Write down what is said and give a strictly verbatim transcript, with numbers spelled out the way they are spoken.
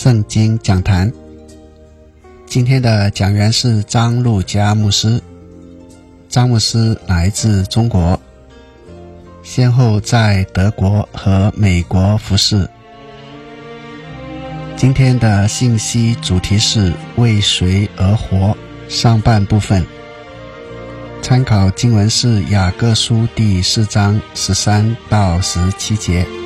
圣经讲坛。今天的讲员是张路佳牧师。张牧师来自中国，先后在德国和美国服侍。今天的信息主题是为谁而活，上半部分。参考经文是雅各书第四章十三到十七节。